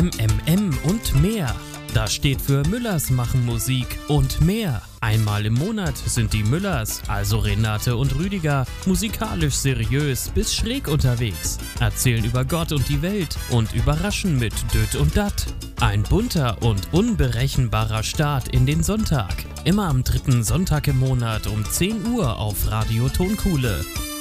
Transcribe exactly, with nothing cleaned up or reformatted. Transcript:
M M M und mehr. Das steht für Müllers machen Musik und mehr. Einmal im Monat sind die Müllers, also Renate und Rüdiger, musikalisch seriös bis schräg unterwegs, erzählen über Gott und die Welt und überraschen mit Düt und Dat. Ein bunter und unberechenbarer Start in den Sonntag. Immer am dritten Sonntag im Monat um zehn Uhr auf Radio Tonkuhle.